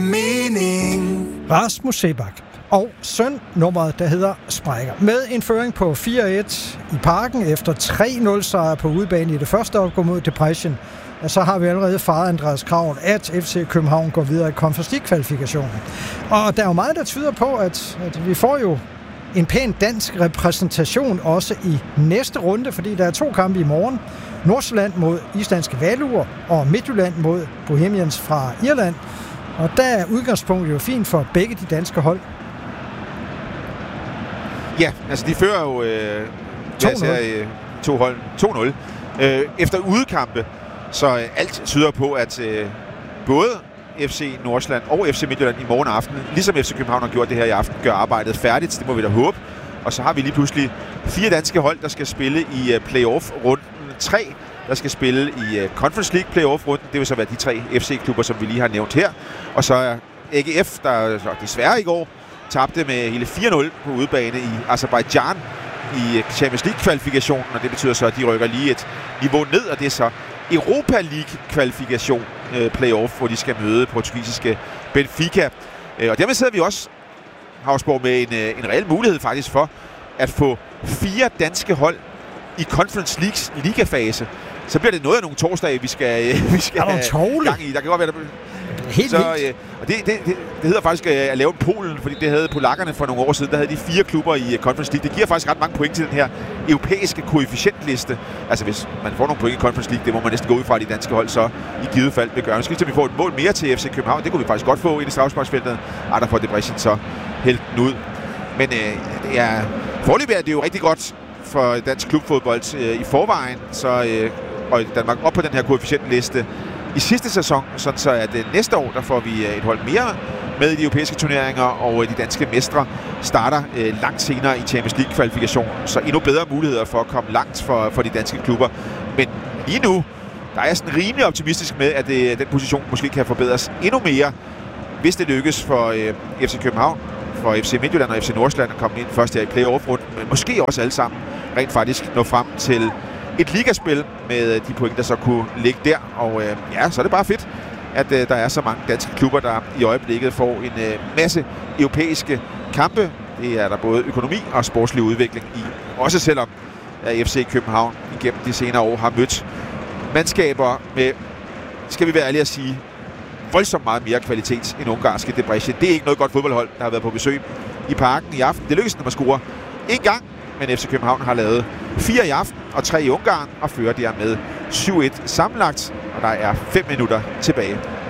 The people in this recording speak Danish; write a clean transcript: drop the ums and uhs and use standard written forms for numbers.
mening. Rasmus Seebach og søn nummeret, der hedder Sprækker. Med en føring på 4-1 i Parken efter 3-0 sejr på udebane i det første opgør mod Depression, så har vi allerede faret Andreas Kraven, at FC København går videre i Conference League-kvalifikationen. Og der er jo meget, der tyder på, at vi får jo en pæn dansk repræsentation også i næste runde, fordi der er 2 kampe i morgen. Nordsjælland mod islandske Valur og Midtjylland mod Bohemians fra Irland. Og der er udgangspunktet jo fint for begge de danske hold. Ja, altså de fører jo 2 hold 2-0 efter udekampe, så alt tyder på, at både FC Nordsjælland og FC Midtjylland i morgen aften, ligesom FC København har gjort det her i aften, gør arbejdet færdigt. Det må vi da håbe. Og så har vi lige pludselig 4 danske hold, der skal spille i playoff-runden 3, der skal spille i Conference League playoff-runden. Det vil så være de 3 FC-klubber, som vi lige har nævnt her. Og så er AGF, der desværre i går tabte med hele 4-0 på udebane i Aserbajdsjan i Champions League-kvalifikationen, og det betyder så, at de rykker lige et niveau ned, og det er så Europa League-kvalifikation playoff, hvor de skal møde portugisiske Benfica. Og dermed sidder vi også, Havsborg, med en reel mulighed faktisk for at få 4 danske hold i Conference Leagues ligafase. Så bliver det noget af nogle torsdage, vi skal have gang i. Der kan godt være, helt vildt. Og det hedder faktisk at lave en Polen, fordi det havde polakkerne for nogle år siden. Der havde de 4 klubber i Conference League. Det giver faktisk ret mange point til den her europæiske koefficientliste. Altså hvis man får nogle point i Conference League, det må man næsten gå ud fra, at de danske hold så i givet fald vil gøre. Nu skal vi få et mål mere til FC København. Det kunne vi faktisk godt få ind i straffesparksfeltet. Der får Depression så hældt den ud. Men foreløbig er det jo rigtig godt for dansk klubfodbold i forvejen. Og Danmark op på den her koefficientliste i sidste sæson, sådan så at næste år, der får vi et hold mere med i de europæiske turneringer, og de danske mestre starter langt senere i Champions League-kvalifikationen, så endnu bedre muligheder for at komme langt for de danske klubber. Men lige nu, der er jeg sådan rimelig optimistisk med, at den position måske kan forbedres endnu mere, hvis det lykkes for FC København, for FC Midtjylland og FC Nordsjælland at komme ind først her i playoff-runden, men måske også alle sammen rent faktisk nå frem til et ligaspil med de point, der så kunne ligge der. Og så er det bare fedt, at der er så mange danske klubber, der i øjeblikket får en masse europæiske kampe. Det er der både økonomi og sportslig udvikling i. Også selvom FC København igennem de senere år har mødt mandskaber med, skal vi være ærlige at sige, voldsomt meget mere kvalitet end ungarske Depression. Det er ikke noget godt fodboldhold, der har været på besøg i Parken i aften. Det lykkedes dem at score en gang, men FC København har lavet 4 i aften og 3 i Ungarn og fører dermed 7-1 sammenlagt, og der er 5 minutter tilbage.